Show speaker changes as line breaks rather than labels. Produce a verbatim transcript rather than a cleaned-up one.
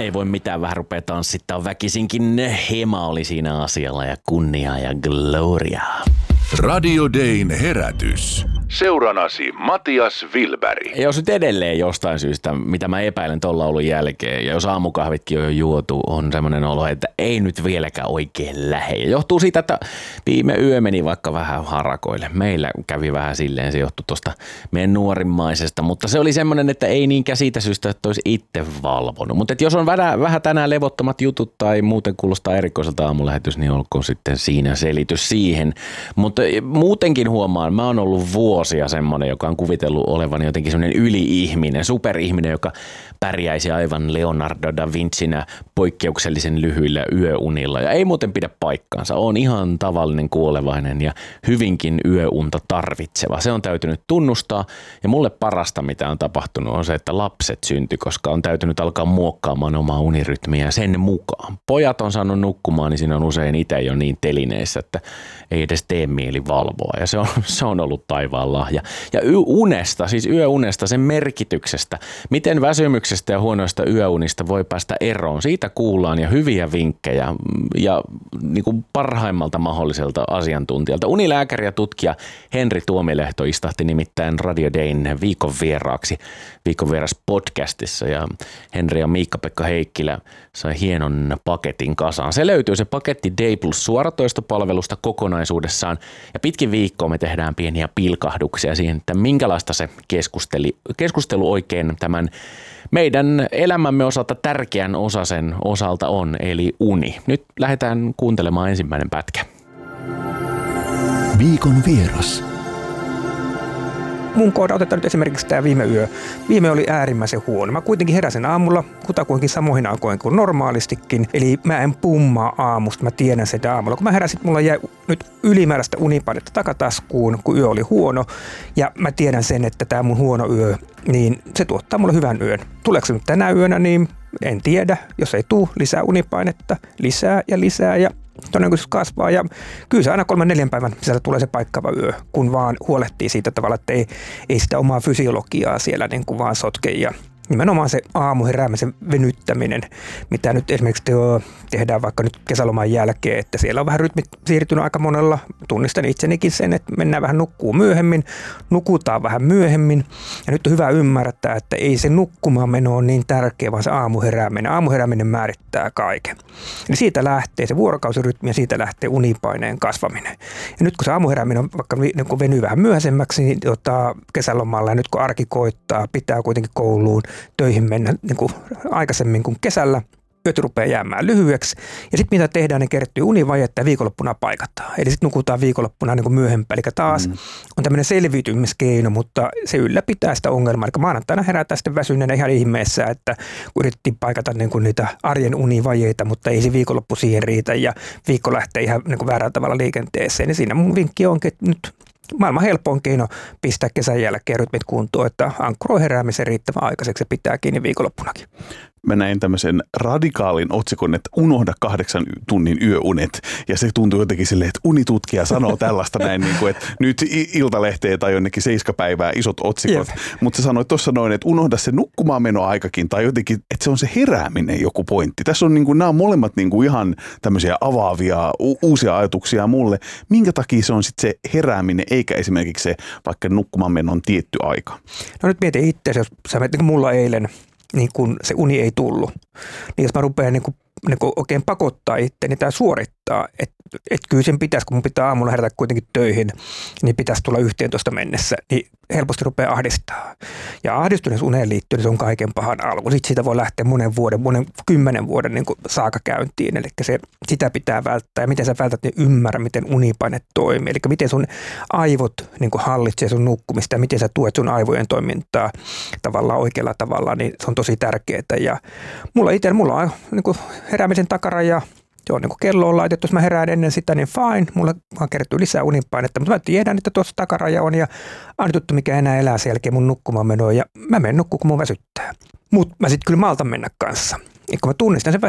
Ei voi mitään, vähän rupeaa tanssittaa väkisinkin. Hema oli siinä asialla ja kunnia ja gloria.
Radio Dayn herätys. Seuranasi Matias Wilberg.
Jos nyt edelleen jostain syystä, mitä mä epäilen ton laulun jälkeen, ja jos aamukahvitkin on jo juotu, on semmoinen olo, että ei nyt vieläkään oikein lähe. Ja johtuu siitä, että viime yö meni vaikka vähän harakoille. Meillä kävi vähän silleen, se johtui tuosta meidän nuorimmaisesta, mutta se oli semmoinen, että ei niinkään siitä syystä, että olisi itse valvonut. Mutta jos on vähän, vähän tänään levottomat jutut tai muuten kuulostaa erikoiselta aamulähetys, niin olkoon sitten siinä selitys siihen. Mutta muutenkin huomaan, mä oon ollut vuosia semmoinen, joka on kuvitellut olevan jotenkin semmoinen yli-ihminen, superihminen, joka pärjäisi aivan Leonardo da Vincinä poikkeuksellisen lyhyillä yöunilla. Ja ei muuten pidä paikkaansa. On ihan tavallinen kuolevainen ja hyvinkin yöunta tarvitseva. Se on täytynyt tunnustaa. Ja mulle parasta, mitä on tapahtunut, on se, että lapset syntyi, koska on täytynyt alkaa muokkaamaan omaa unirytmiä sen mukaan. Pojat on saanut nukkumaan, niin siinä on usein itse jo niin telineessä, että ei edes tee mieli valvoa. Ja se on, se on ollut taivaan lahja. Ja unesta, siis yöunesta, sen merkityksestä, miten väsymyksestä ja huonoista yöunista voi päästä eroon. Siitä kuullaan ja hyviä vinkkejä ja niin kuin parhaimmalta mahdolliselta asiantuntijalta. Unilääkäri ja tutkija Henri Tuomilehto istahti nimittäin Radio Dayn viikon vieraaksi viikon vieras podcastissa ja Henri ja Miikka-Pekka Heikkilä sai hienon paketin kasaan. Se löytyy se paketti Day Plus suoratoistopalvelusta kokonaisuudessaan ja pitkin viikkoa me tehdään pieniä pilkahduksia siihen, että minkälaista se keskusteli, keskustelu oikein tämän meidän elämämme osalta tärkeän osasen osalta on, eli uni. Nyt lähdetään kuuntelemaan ensimmäinen pätkä.
Viikon vieras.
Mun kohdalla otetaan nyt esimerkiksi tämä viime yö. Viime oli äärimmäisen huono. Mä kuitenkin heräsin aamulla kutakuinkin samoihin aikoihin kuin normaalistikin. Eli mä en pummaa aamusta, mä tiedän sitä aamulla. Kun mä heräsin, mulla jäi nyt ylimääräistä unipainetta takataskuun, kun yö oli huono. Ja mä tiedän sen, että tämä mun huono yö, niin se tuottaa mulle hyvän yön. Tuleeko se nyt tänä yönä, niin en tiedä. Jos ei tule lisää unipainetta, lisää ja lisää ja todennäköisesti kasvaa ja kyllä se aina kolmen neljän päivän sisällä tulee se paikkaava yö, kun vaan huolehtii siitä tavalla, että ei, ei sitä omaa fysiologiaa siellä niin kuin vaan sotke ja nimenomaan se aamuheräämisen venyttäminen, mitä nyt esimerkiksi tehdään vaikka nyt kesäloman jälkeen, että siellä on vähän rytmit siirtynyt aika monella. Tunnistan itsenikin sen, että mennään vähän nukkuu myöhemmin, nukutaan vähän myöhemmin. Ja nyt on hyvä ymmärtää, että ei se nukkumaan meno ole niin tärkeä, vaan se aamuherääminen. Aamuherääminen määrittää kaiken. Eli siitä lähtee se vuorokausirytmi ja siitä lähtee unipaineen kasvaminen. Ja nyt kun se aamuherääminen on vaikka niin venyy vähän myöhäisemmäksi, niin tota, kesälomalla ja nyt kun arki koittaa, pitää kuitenkin kouluun, töihin mennä niin kuin aikaisemmin kuin kesällä. Yöt rupeaa jäämään lyhyeksi. Ja sitten mitä tehdään, niin kertyy univajetta ja viikonloppuna paikataan. Eli sitten nukutaan viikonloppuna niin kuin myöhempään. Eli taas mm. on tämmöinen selviytymiskeino, mutta se ylläpitää sitä ongelmaa. Eli maanantaina herätään sitten väsyneenä ihan ihmeessä, että kun yritettiin paikata niin kuin niitä arjen univajeita, mutta ei se viikonloppu siihen riitä ja viikko lähtee ihan niin kuin väärällä tavalla liikenteeseen. Ja siinä mun vinkki onkin, että nyt maailman helpoin keino pistää kesän jälkeen rytmit kuntoon, että ankkuroi heräämisen riittävän aikaiseksi ja pitää kiinni viikonloppunakin.
Mä näin tämmöisen radikaalin otsikon, että unohda kahdeksan tunnin yöunet. Ja se tuntuu jotenkin silleen, että unitutkija sanoo tällaista näin, niin kuin, että nyt Iltalehteen tai jonnekin seiskapäivää isot otsikot. Mutta se sanoi tuossa noin, että unohda se nukkumaan menoaikakin tai jotenkin, että se on se herääminen joku pointti. Tässä on niin kuin, nämä on molemmat niin kuin ihan tämmöisiä avaavia u- uusia ajatuksia mulle. Minkä takia se on sitten se herääminen eikä esimerkiksi se vaikka nukkumaan menon tietty aika?
No nyt mieti itse, jos sä menet niin kuin mulla eilen, niin kun se uni ei tullut, niin jos mä rupean niin kuin, niin kuin oikein pakottaa itseäni tai suorittaa, että et kyllä sen pitäisi, kun mun pitää aamulla herätä kuitenkin töihin, niin pitäisi tulla yhteentoista mennessä, niin helposti rupeaa ahdistaa. Ja ahdistuneessa uneen liittyen niin se on kaiken pahan alku. Sitten siitä voi lähteä monen vuoden, monen kymmenen vuoden niin kuin saakakäyntiin, eli se, sitä pitää välttää. Ja miten sä vältät, niin ymmärrä, miten unipaine toimii. Eli miten sun aivot niin kuin hallitsee sun nukkumista ja miten sä tuet sun aivojen toimintaa tavallaan oikealla tavalla, niin se on tosi tärkeää. Ja mulla itse, mulla on niin kuin heräämisen takaraja. Joo, niin kuin kello on laitettu, jos mä herään ennen sitä, niin fine, mulle vaan kertyy lisää unipainetta, mutta mä tiedän, että tuossa takaraja on ja ainut juttu, mikä enää elää sen jälkeen mun nukkumaan menoa ja mä menen nukkuun, kun mun väsyttää. Mutta mä sitten kyllä maltan mennä kanssa. Ja kun mä tunnistan sen